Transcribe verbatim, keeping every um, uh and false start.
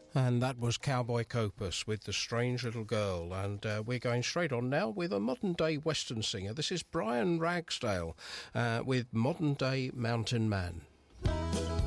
And that was Cowboy Copus with The Strange Little Girl. And uh, we're going straight on now with a modern-day Western singer. This is Brian Ragsdale uh, with Modern Day Mountain Man.